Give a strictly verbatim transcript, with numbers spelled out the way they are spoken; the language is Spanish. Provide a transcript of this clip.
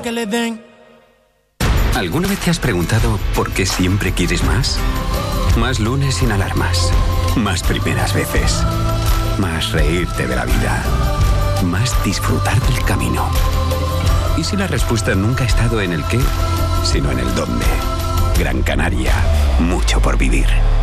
que le den. ¿Alguna vez te has preguntado por qué siempre quieres más? Más lunes sin alarmas. Más primeras veces. Más reírte de la vida. Más disfrutar del camino. ¿Y si la respuesta nunca ha estado en el qué, sino en el dónde? Gran Canaria. Mucho por vivir.